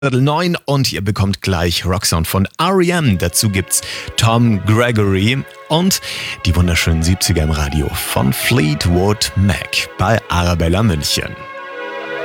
9 und ihr bekommt gleich Rocksound von R.E.M. Dazu gibt's Tom Gregory und die wunderschönen 70er im Radio von Fleetwood Mac bei Arabella München.